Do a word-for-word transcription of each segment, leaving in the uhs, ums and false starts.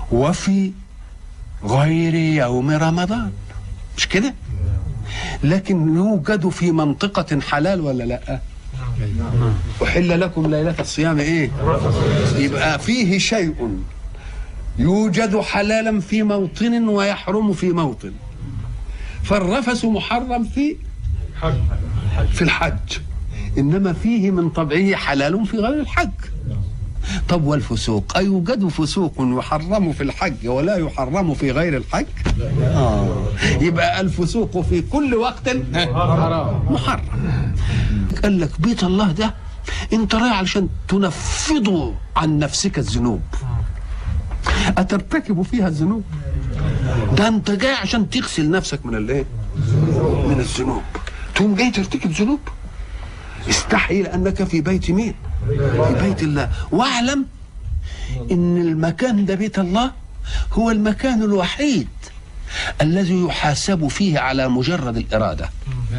وفي غير يوم رمضان، مش كده؟ لكن يوجد في منطقة حلال ولا لا؟ أحل لكم ليلة الصيام ايه؟ يبقى فيه شيء يوجد حلالا في موطن ويحرم في موطن. فالرفث محرم في في الحج، إنما فيه من طبعه حلال في غير الحج. طب والفسوق، أيوجد فسوق يحرم في الحج ولا يحرم في غير الحج؟ آه. يبقى الفسوق في كل وقت محرم. قال لك بيت الله ده انت رايح علشان تنفضه عن نفسك الذنوب، أترتكب فيها الذنوب؟ ده انت جاي عشان تغسل نفسك من الايه؟ من الذنوب، تقوم جاي ترتكب ذنوب؟ استحي لأنك في بيت مين؟ في بيت الله. واعلم ان المكان ده بيت الله هو المكان الوحيد الذي يحاسب فيه على مجرد الإرادة.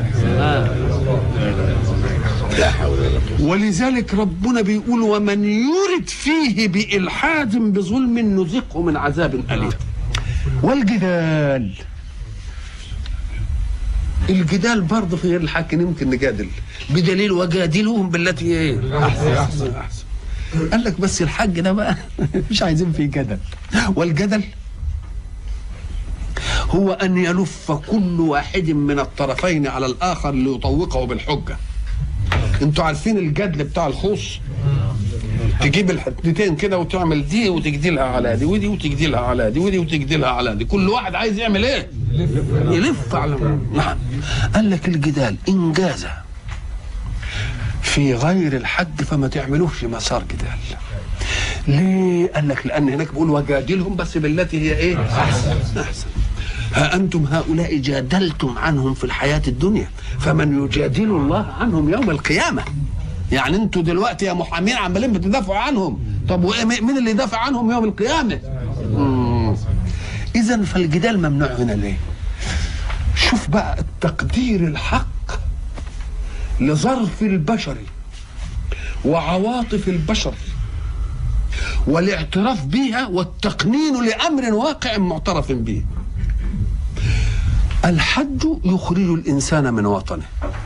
ولذلك ربنا بيقول ومن يرد فيه بإلحاد بظلم نذقه من عذاب أليم. والجدال، الجدال برضه في غير الحق يمكن نجادل بدليل وجادلوهم بالتي ايه احسن احسن احسن. قال لك بس الحج ده بقى مش عايزين فيه جدل. والجدل هو ان يلف كل واحد من الطرفين على الاخر ليطوقه بالحجه. انتوا عارفين الجدل بتاع الخوص، تجيب الحتتين كده وتعمل دي وتجدلها على دي ودي وتجدلها على دي ودي وتجدلها على دي، كل واحد عايز يعمل ايه؟ يلف على. نعم. قال لك الجدال إن جاز في غير الحج فما تعملوش مسار جدال. ليه؟ قال لك لأن هناك بيقول وجادلهم بس بالتي هي ايه؟ أحسن أحسن. ها أنتم هؤلاء جادلتم عنهم في الحياة الدنيا فمن يجادل الله عنهم يوم القيامة. يعني انتوا دلوقتي يا محامين عمالين بتدافعوا عنهم، طب مين اللي يدافع عنهم يوم القيامة؟ إذن فالجدال ممنوع هنا ليه؟ شوف بقى التقدير الحق لظرف البشر وعواطف البشر والاعتراف بها والتقنين لأمر واقع معترف به. الحج يخرج الإنسان من وطنه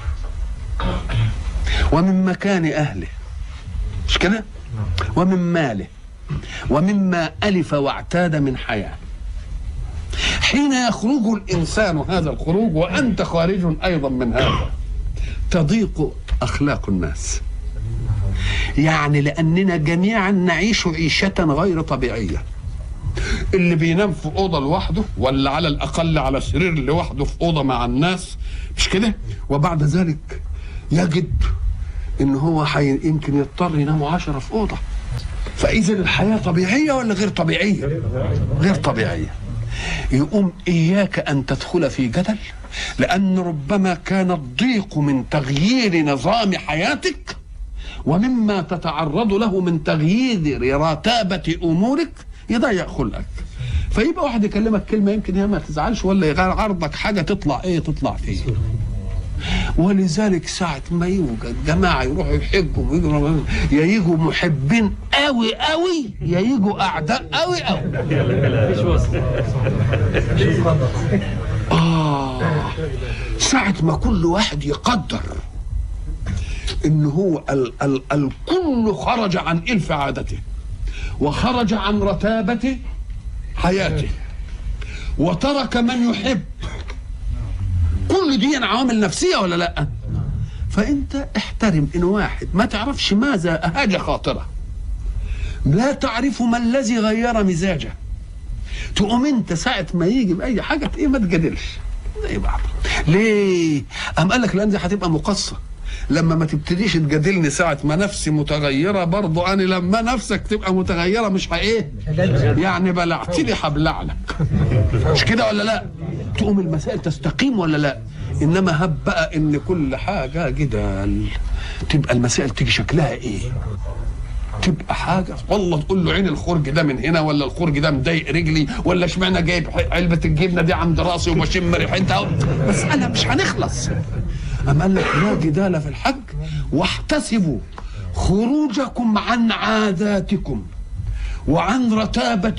ومن مكان أهله، مش كده؟ ومن ماله ومما ألف واعتاد من حياة. حين يخرج الإنسان هذا الخروج وأنت خارج أيضا من هذا تضيق أخلاق الناس، يعني لأننا جميعا نعيش عيشة غير طبيعية. اللي بينام في أوضة لوحده ولا على الأقل على سرير لوحده في أوضة مع الناس، مش كده؟ وبعد ذلك يجد إن هو حي... يمكن يضطر ينام عشرة في أوضة. فإذا الحياة طبيعية ولا غير طبيعية؟ غير طبيعية. يقوم إياك أن تدخل في جدل، لأن ربما كان الضيق من تغيير نظام حياتك ومما تتعرض له من تغيير رتابة أمورك يضيع خلقك. فيبقى واحد يكلمك كلمة يمكن هي ما تزعلش ولا يعرضك حاجة تطلع إيه تطلع فيه. ولذلك ساعة ما يوجد جماعة يروحوا يحبوا ويجوا يا يجوا محبين قوي قوي يا يجوا أعداء قوي قوي. آه ساعة ما كل واحد يقدر إن هو ال ال الكل خرج عن إلف عادته وخرج عن رتابة حياته وترك من يحب، كل دي عوامل نفسية ولا لا؟ فأنت احترم إن واحد ما تعرفش ماذا أهاج خاطره، لا تعرف ما الذي غير مزاجه، تقوم أنت ساعة ما يجي بأي حاجة إيه ما تجادلش زي بعض. ليه؟ أم قال لك لأن دي هتبقى مقصة. لما ما تبتديش تجادلني ساعة ما نفسي متغيرة برضو أنا لما نفسك تبقى متغيرة مش هإيه؟ يعني بلعتني هبلع لك، مش كده ولا لا؟ تقوم المسائل تستقيم ولا لا؟ إنما هب بقى إن كل حاجة جدال تبقى المسائل تيجي شكلها إيه؟ تبقى حاجة والله تقول له عين الخرج ده من هنا ولا الخرج ده مضايق رجلي ولا اشمعنى جايب علبة الجبنة دي عند راسي وبشم ريحتها، مسألة مش هنخلص. أم قال لك لا جدال في الحج واحتسبوا خروجكم عن عاداتكم وعن رتابة